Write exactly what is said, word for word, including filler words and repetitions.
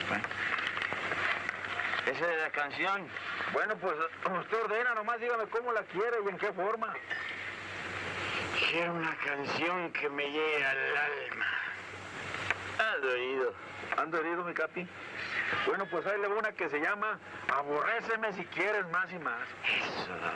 Bueno. Esa es la canción. Bueno, pues usted ordena, nomás dígame cómo la quiere y en qué forma. Quiero una canción que me llegue al alma. Ando herido. ¿Ando herido, mi capi? Bueno, pues ahí le va una que se llama Aborréceme si quieres más y más. Eso.